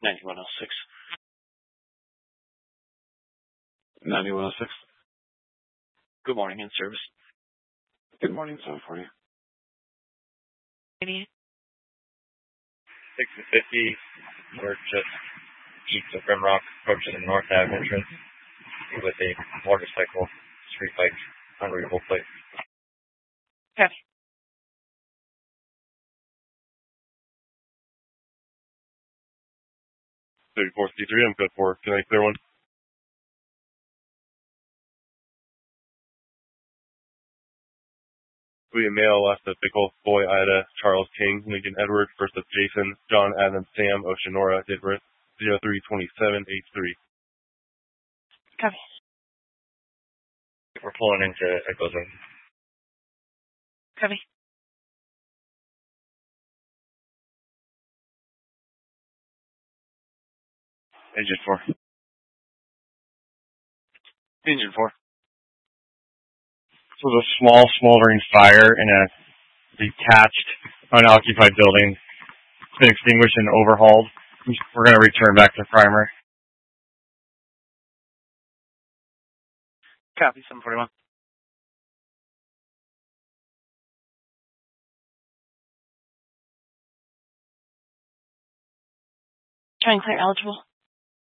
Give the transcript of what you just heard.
9106. 9106. Good morning, in service. Good morning, 740. 650. We're just east of Rimrock, approaching the North Ave entrance with a motorcycle street bike unreadable plate. Okay. 34C3, I'm good for. Can I clear one? We male last of Pickle, Boy Ida, Charles King, Lincoln Edward, first of Jason, John Adam, Sam, Oceanora, Ditworth, 032783. Copy. We're pulling into Echo Zone. Copy. Agent 4. Engine 4. This was a small smoldering fire in a detached, unoccupied building. It's been extinguished and overhauled. We're going to return back to primer. Copy, 741. Try and clear eligible.